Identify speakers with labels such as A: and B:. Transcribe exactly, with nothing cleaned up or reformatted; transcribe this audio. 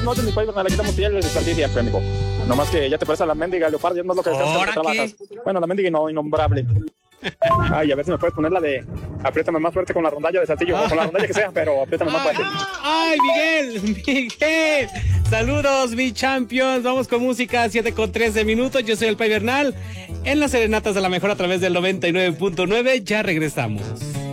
A: noches, mi país, aquí estamos ya el siempre, amigo. Nomás que ya te parece a la mendiga leopardo, ya no es lo que
B: ¿Ahora
A: que trabajas. Bueno, la mendiga no, innombrable. Ay, a ver si me puedes poner la de apriétame más fuerte con la rondalla de Saltillo, o con la rondalla que sea, pero apriétame más fuerte.
B: Ay, Miguel, Miguel. Saludos, mi champions. Vamos con música, siete con trece minutos. Yo soy el Pai Bernal. En las serenatas de la mejor a través del noventa y nueve punto nueve. Ya regresamos.